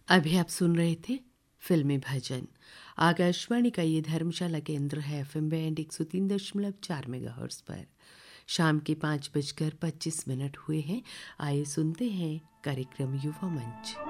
अभी आप सुन रहे थे फिल्मी भजन। आकाशवाणी का ये धर्मशाला केंद्र है FM बैंड 103.4 मेगाहर्ट्ज पर। शाम के 5:25 हुए हैं। आइए सुनते हैं कार्यक्रम युवा मंच।